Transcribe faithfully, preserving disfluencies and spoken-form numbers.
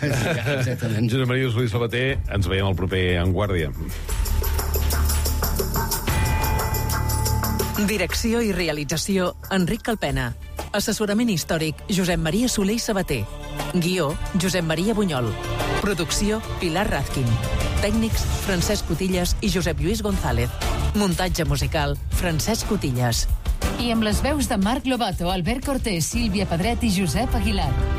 Exactament. Josep Maria Solís Sabater, ens veiem el proper En Guàrdia. Direcció i realització, Enric Calpena. Assessorament històric, Josep Maria Soler i Sabater. Guió, Josep Maria Bunyol. Producció, Pilar Razkin. Tècnics, Francesc Cotillas i Josep Lluís González. Muntatge musical, Francesc Cotillas. I amb les veus de Marc Lobato, Albert Cortés, Sílvia Pedret i Josep Aguilar.